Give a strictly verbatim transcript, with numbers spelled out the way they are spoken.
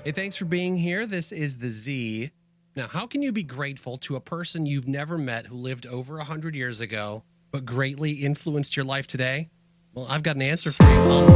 Hey, thanks for being here. This is the Z. Now, how can you be grateful to a person you've never met who lived over one hundred years ago but greatly influenced your life today? Well, I've got an answer for you.